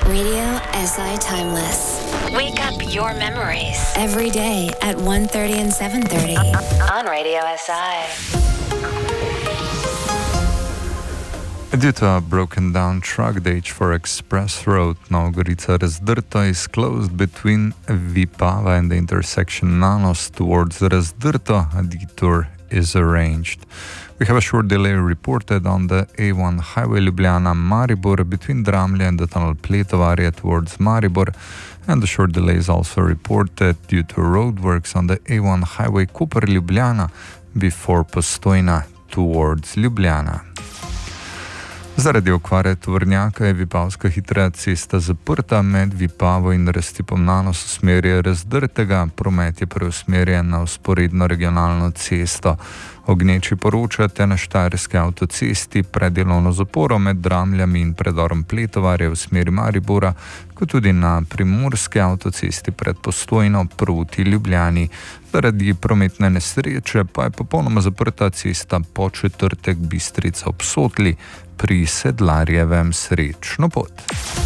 Radio SI Timeless. Wake up your memories. Every day at 1:30 and 7:30 on Radio SI. Due to a broken down truck, the H4 Express Road Novgorica-Razdrto is closed between Vipava and the intersection Nanos towards Razdrto. A detour is arranged. We have a short delay reported on the A1 highway Ljubljana-Maribor between Dramlje and the tunnel Pletovarje towards Maribor, and the short delay is also reported due to roadworks on the A1 highway Koper-Ljubljana before Postojna towards Ljubljana. Zaradi okvare tovornjaka je vipavska hitra cesta zaprta med Vipavo in Raztipom Nanos v smeri Razdrtega. Promet je preusmerjen na vzporedno regionalno cesto. O gneči poročate na Štajerski avtocesti pred delovno zaporo med Dramljami in predorom Pletovarje v smeri Maribora, kot tudi na Primorski avtocesti pred Postojno proti Ljubljani. Zaradi prometne nesreče pa je popolnoma zaprta cesta Podčetrtek Bistrica ob Sotli pri Sedlarjevem. Srečno pot!